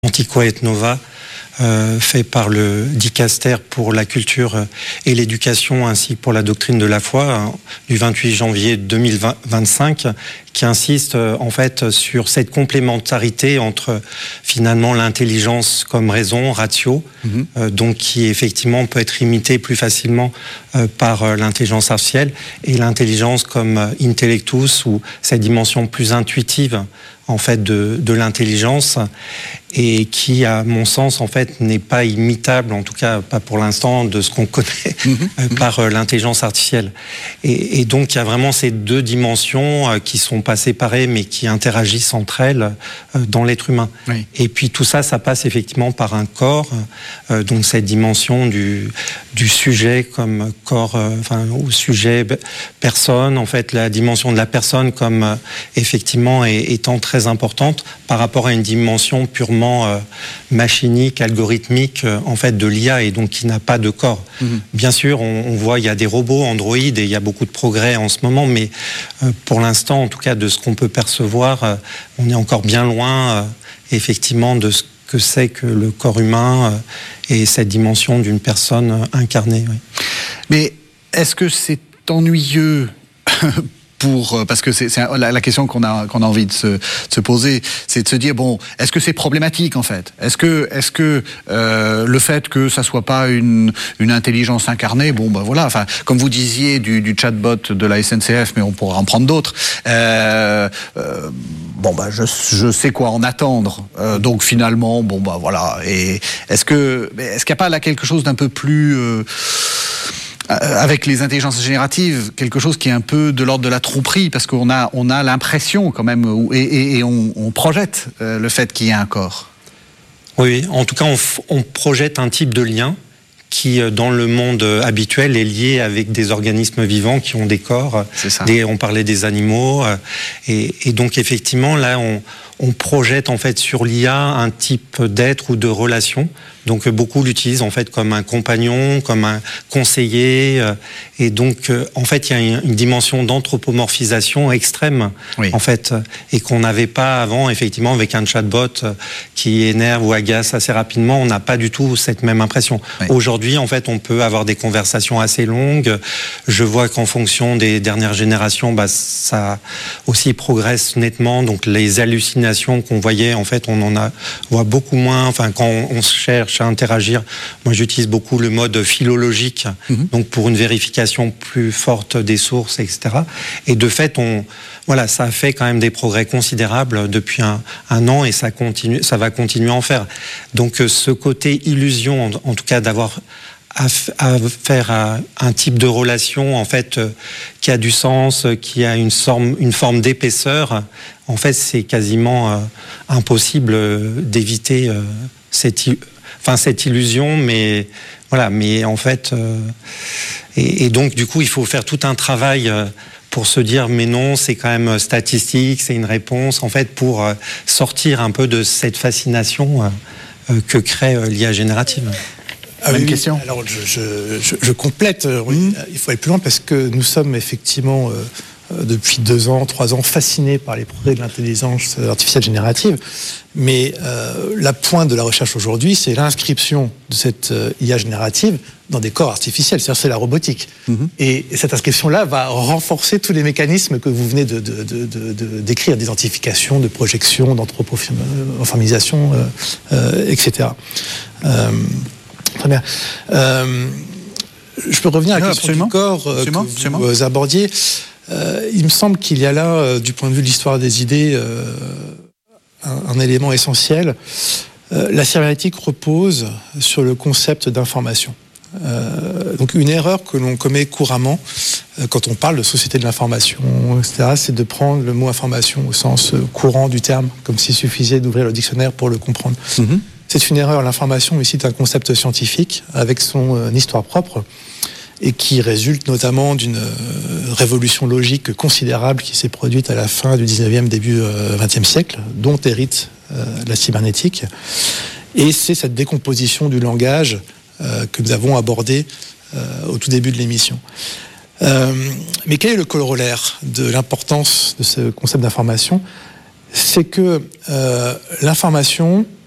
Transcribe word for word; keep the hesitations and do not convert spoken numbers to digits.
Antiqua et Nova, euh, fait par le dicaster pour la culture et l'éducation ainsi que pour la doctrine de la foi, hein, du vingt-huit janvier deux mille vingt-cinq, qui insiste euh, en fait sur cette complémentarité entre finalement l'intelligence comme raison, ratio, mm-hmm. euh, donc qui effectivement peut être imitée plus facilement euh, par euh, l'intelligence artificielle, et l'intelligence comme euh, intellectus, ou cette dimension plus intuitive en fait de, de l'intelligence, et qui, à mon sens, en fait, n'est pas imitable, en tout cas pas pour l'instant, de ce qu'on connaît mmh, euh, mmh. par euh, l'intelligence artificielle. Et, et donc, il y a vraiment ces deux dimensions euh, qui sont pas séparées, mais qui interagissent entre elles euh, dans l'être humain. Oui. Et puis tout ça, ça passe effectivement par un corps, euh, donc cette dimension du, du sujet comme corps, euh, enfin, ou sujet personne, en fait, la dimension de la personne comme euh, effectivement est, étant très importante par rapport à une dimension purement Euh, machinique, algorithmique euh, en fait de l'I A, et donc qui n'a pas de corps. Mmh. Bien sûr, on, on voit il y a des robots, Android, et il y a beaucoup de progrès en ce moment, mais euh, pour l'instant, en tout cas de ce qu'on peut percevoir, euh, on est encore bien loin euh, effectivement de ce que c'est que le corps humain euh, et cette dimension d'une personne euh, incarnée. Oui. Mais est-ce que c'est ennuyeux Pour, parce que c'est, c'est la, la question qu'on a, qu'on a envie de se, de se poser, c'est de se dire, bon, est-ce que c'est problématique en fait ? Est-ce que, est-ce que euh, le fait que ça soit pas une, une intelligence incarnée, bon ben voilà, enfin, comme vous disiez du, du chatbot de la S N C F, mais on pourra en prendre d'autres, euh, euh, bon ben je, je sais quoi en attendre, euh, donc finalement, bon ben voilà, et est-ce que, est-ce qu'il n'y a pas là quelque chose d'un peu plus... Euh, avec les intelligences génératives, quelque chose qui est un peu de l'ordre de la tromperie, parce qu'on a, on a l'impression quand même, et, et, et on, on projette euh, le fait qu'il y ait un corps. Oui, en tout cas, on, on projette un type de lien qui, dans le monde habituel, est lié avec des organismes vivants qui ont des corps. C'est ça. Des, on parlait des animaux, et, et donc effectivement, là, on, on projette en fait sur l'I A un type d'être ou de relation. Donc beaucoup l'utilisent en fait comme un compagnon, comme un conseiller, et donc en fait il y a une dimension d'anthropomorphisation extrême, oui. en fait, et qu'on n'avait pas avant effectivement avec un chatbot qui énerve ou agace assez rapidement. On n'a pas du tout cette même impression. Oui. Aujourd'hui en fait on peut avoir des conversations assez longues. Je vois qu'en fonction des dernières générations, bah, ça aussi progresse nettement. Donc les hallucinations qu'on voyait en fait on en a voit beaucoup moins. Enfin quand on, on cherche à interagir. Moi, j'utilise beaucoup le mode philologique, mmh. donc pour une vérification plus forte des sources, et cetera. Et de fait, on, voilà, ça a fait quand même des progrès considérables depuis un, un an, et ça continue, ça va continuer à en faire. Donc, ce côté illusion, en, en tout cas, d'avoir à, à faire à, un type de relation, en fait, euh, qui a du sens, qui a une forme, une forme d'épaisseur. En fait, c'est quasiment euh, impossible d'éviter euh, cette Enfin, cette illusion, mais voilà, mais en fait, euh, et, et donc du coup, il faut faire tout un travail euh, pour se dire, mais non, c'est quand même statistique, c'est une réponse, en fait, pour euh, sortir un peu de cette fascination euh, que crée euh, l'I A générative. Ah, Même oui, question. Alors, je, je, je, je complète. Mmh. Il faut aller plus loin parce que nous sommes effectivement euh, depuis deux ans, trois ans, fascinés par les progrès de l'intelligence artificielle générative. Mais euh, la pointe de la recherche aujourd'hui, c'est l'inscription de cette euh, I A générative dans des corps artificiels, c'est-à-dire c'est la robotique. Mm-hmm. Et, et cette inscription-là va renforcer tous les mécanismes que vous venez de, de, de, de, de, d'écrire, d'identification, de projection, d'anthropomorphisation, euh, euh, et cetera. Euh, très bien. Euh, je peux revenir à la non, question absolument. du corps euh, absolument, que vous absolument. euh, abordiez. Euh, il me semble qu'il y a là, euh, du point de vue de l'histoire des idées, euh, un, un élément essentiel. Euh, la cybernétique repose sur le concept d'information. Euh, donc une erreur que l'on commet couramment euh, quand on parle de société de l'information, et cetera, c'est de prendre le mot information au sens euh, courant du terme, comme s'il suffisait d'ouvrir le dictionnaire pour le comprendre. Mm-hmm. C'est une erreur. L'information ici est un concept scientifique avec son euh, histoire propre, et qui résulte notamment d'une euh, révolution logique considérable qui s'est produite à la fin du dix-neuvième, début euh, vingtième siècle, dont hérite euh, la cybernétique. Et c'est cette décomposition du langage euh, que nous avons abordée euh, au tout début de l'émission. Euh, mais quel est le corollaire de l'importance de ce concept d'information ? C'est que euh, l'information